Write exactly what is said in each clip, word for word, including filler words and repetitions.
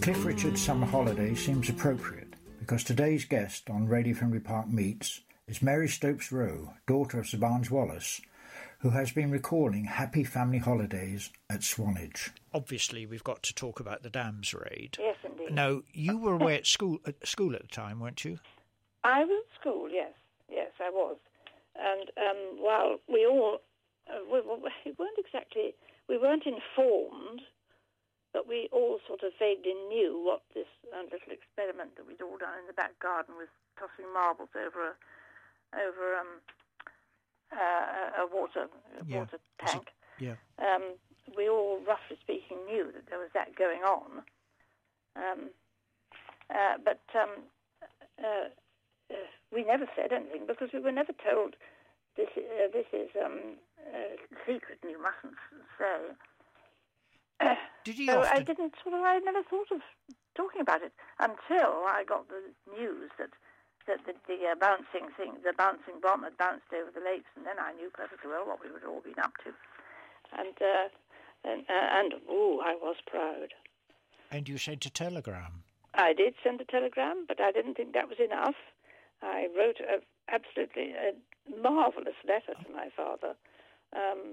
Cliff Richard's summer holiday seems appropriate because today's guest on Radio Fenway Park Meets is Mary Stopes Rowe, daughter of Sir Barnes Wallis, who has been recalling happy family holidays at Swanage. Obviously, we've got to talk about the dams raid. Yes, indeed. Now, you were away at school at school at the time, weren't you? I was at school, yes. Yes, I was. And um, while we all, uh, we, we weren't exactly, we weren't informed, but we all sort of vaguely knew what this uh, little experiment that we'd all done in the back garden with tossing marbles over a, over um, uh, a water a yeah. water tank. Yeah. Um, we all, roughly speaking, knew that there was that going on. Um, uh, but um, uh, uh, we never said anything because we were never told this. Uh, this is um, a secret, and you mustn't say. Uh, Did you? so often... I didn't sort of. I never thought of talking about it until I got the news that that the, the uh, bouncing thing, the bouncing bomb, had bounced over the lakes, and then I knew perfectly well what we would all been up to, and uh, and uh, and oh, I was proud. And you sent a telegram. I did send a telegram, but I didn't think that was enough. I wrote a absolutely a marvellous letter to my father. Um,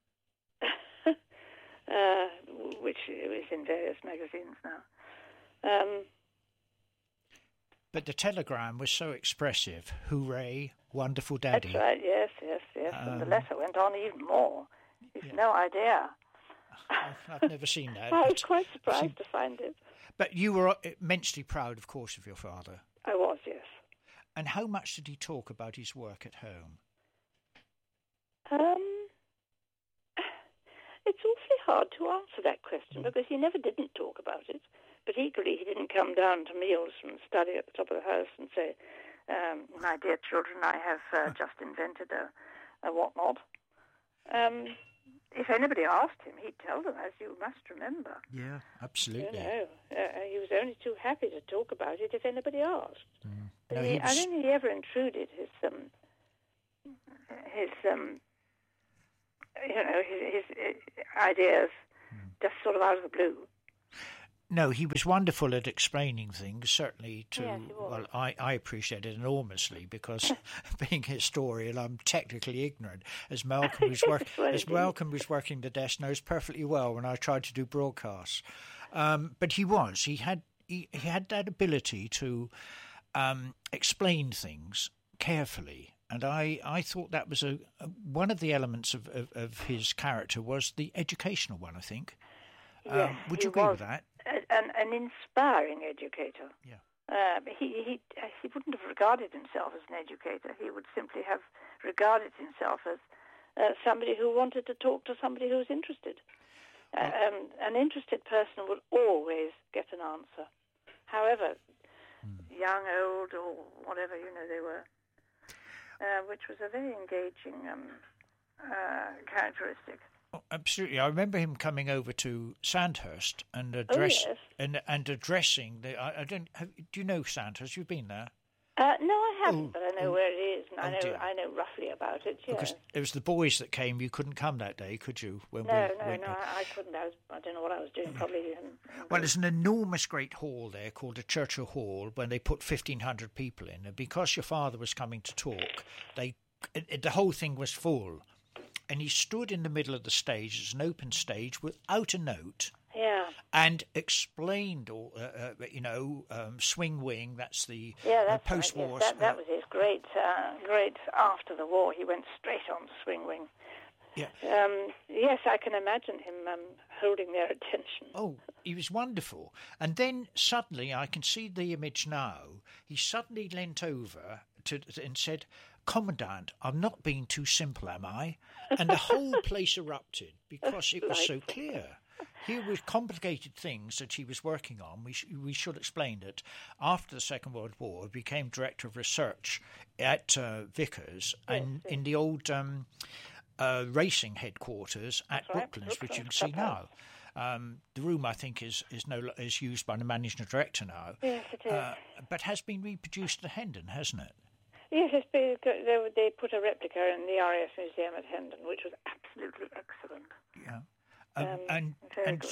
Uh, which is in various magazines now. Um, but the telegram was so expressive. Hooray, wonderful daddy. That's right, yes, yes, yes. Um, and the letter went on even more. You've yeah. no idea. I've never seen that. I was quite surprised seemed... to find it. But you were immensely proud, of course, of your father. I was, yes. And how much did he talk about his work at home? Um... It's awfully hard to answer that question because he never didn't talk about it. But equally, he didn't come down to meals from study at the top of the house and say, um, my dear children, I have uh, just invented a, a whatnot. Um, if anybody asked him, he'd tell them, as you must remember. Yeah, absolutely. You know, uh, he was only too happy to talk about it if anybody asked. Mm. But No, he, he was... I don't think he ever intruded his... Um, his um, you know, his, his ideas mm. just sort of out of the blue. No, he was wonderful at explaining things, certainly to, yes, well, I, I appreciate it enormously because being a historian, I'm technically ignorant. As Malcolm was, work, as Malcolm was working the desk knows perfectly well when I tried to do broadcasts. Um, but he was, he had, he, he had that ability to um, explain things carefully. And I, I thought that was a, a one of the elements of, of, of his character was the educational one, I think. Yes, um, would you agree with that? An, an inspiring educator. Yeah. Uh, he, he, he wouldn't have regarded himself as an educator. He would simply have regarded himself as uh, somebody who wanted to talk to somebody who was interested. Uh, well, um, an interested person would always get an answer, however hmm. young, old, or whatever, you know, they were. Uh, which was a very engaging um, uh, characteristic. Oh, absolutely, I remember him coming over to Sandhurst and address oh, yes. and and addressing the. I, I don't. Have, do you know Sandhurst? You've been there. Uh, no, I haven't, oh, but I know oh, where it is, and oh I know dear. I know roughly about it. Yeah. Because it was the boys that came. You couldn't come that day, could you? When no, we no, went no, I, I couldn't. I was. I don't know what I was doing. Probably. Um, well, there's an enormous great hall there called the Churchill Hall when they put fifteen hundred people in, and because your father was coming to talk, they. It, it, the whole thing was full, and he stood in the middle of the stage as an open stage without a note. Yeah. And explained, all uh, uh, you know, um, swing wing. That's the yeah, that's uh, post-war. Right, yes. That, that was his great, uh, great. After the war, he went straight on swing wing. Yeah. Um, yes, I can imagine him um, holding their attention. Oh, he was wonderful. And then suddenly, I can see the image now. He suddenly leant over to and said, "Commandant, I'm not being too simple, am I?" And the whole place erupted because it was so clear. Here were complicated things that he was working on. We sh- we should explain that after the Second World War, he became director of research at uh, Vickers yes, and yes. in the old um, uh, racing headquarters at right. Brooklands, which you can see now. Um, the room, I think, is is no is used by the managing director now. Yes, it is. Uh, but has been reproduced at Hendon, hasn't it? Yes, it's been, they, they put a replica in the R A F Museum at Hendon, which was absolutely excellent. Yeah. Um, um, and and good.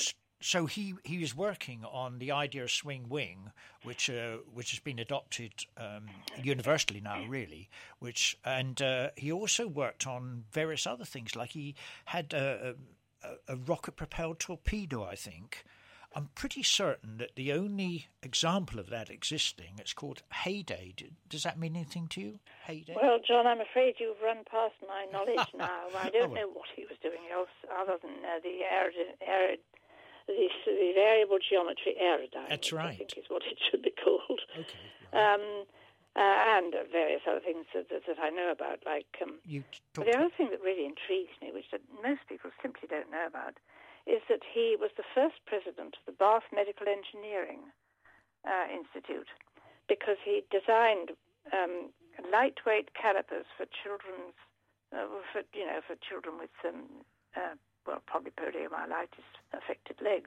so he, he was working on the idea of swing wing, which uh, which has been adopted um, universally now, really. Which and uh, he also worked on various other things, like he had a, a, a rocket-propelled torpedo, I think. I'm pretty certain that the only example of that existing, it's called Heyday. Does that mean anything to you, Heyday? Well, John, I'm afraid you've run past my knowledge now. I don't oh, well. know what he was doing else other than uh, the arid, arid, the, the variable geometry aerodyne. That's right. I think is what it should be called. Okay. Right. Um, uh, and various other things that, that, that I know about, like um, you but the other thing that really intrigues me, which that most people simply don't know about, is that he was the first president of the Bath Medical Engineering uh, Institute, because he designed um, lightweight calipers for children's, uh, for you know, for children with um, uh, well, probably poliomyelitis affected legs,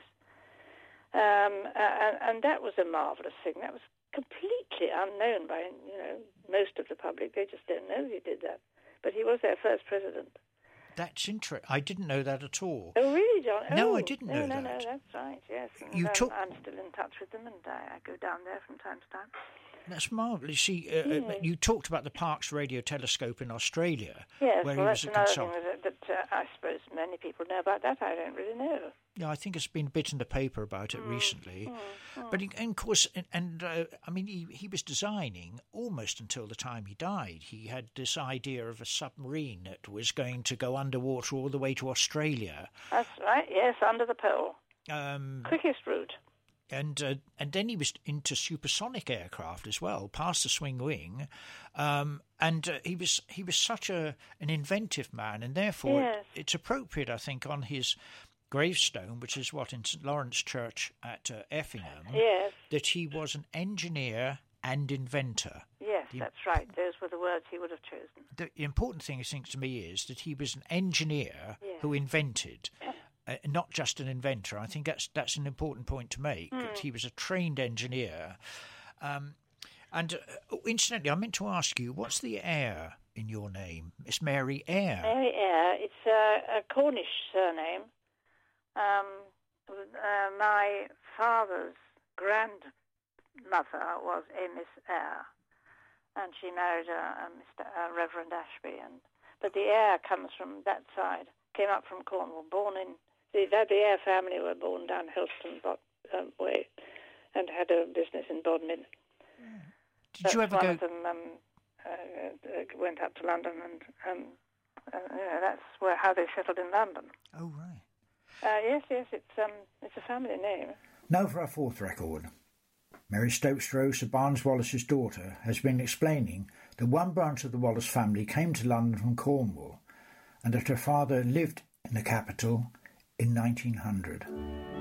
um, and, and that was a marvelous thing. That was completely unknown by you know most of the public. They just don't know he did that, but he was their first president. That's interesting. I didn't know that at all. Oh, really, John? No, oh, I didn't no, know no, that. No, no, that's right, yes. And, you um, took... I'm still in touch with them, and I, I go down there from time to time. That's marvellous. See, uh, yes. uh, you talked about the Parkes Radio Telescope in Australia. Yes, where well, he was that's a another consultant. thing that, that uh, I suppose many people know about that. I don't really know. Yeah, I think it's been a bit in the paper about it mm. recently. Mm. Mm. But, he, and of course, and, and uh, I mean, he, he was designing almost until the time he died. He had this idea of a submarine that was going to go underwater all the way to Australia. That's right, yes, under the pole. Um, Quickest route. And uh, and then he was into supersonic aircraft as well, past the swing wing, um, and uh, he was he was such a an inventive man, and therefore yes. it, it's appropriate, I think, on his gravestone, which is what in St Lawrence Church at uh, Effingham, yes. that he was an engineer and inventor. Yes, the, that's right. Those were the words he would have chosen. The important thing, I think, to me is that he was an engineer yes. who invented. Uh, not just an inventor. I think that's that's an important point to make. Mm. That he was a trained engineer. Um, and uh, incidentally, I meant to ask you, what's the Eyre in your name? It's Mary Eyre. Mary Eyre. It's a, a Cornish surname. Um, uh, my father's grandmother was a Miss Eyre, and she married a, a Mister Uh, Reverend Ashby. And but the Eyre comes from that side. Came up from Cornwall, born in. The, the Eyre family were born down Helston um, way and had a business in Bodmin. Mm. Did That's you ever one go... of them um, uh, went up to London, and um, uh, you know, that's where how they settled in London. Oh, right. Uh, yes, yes, it's um, it's a family name. Now for our fourth record. Mary Stokestrow, Sir Barnes Wallis's daughter, has been explaining that one branch of the Wallace family came to London from Cornwall, and that her father lived in the capital in nineteen hundred.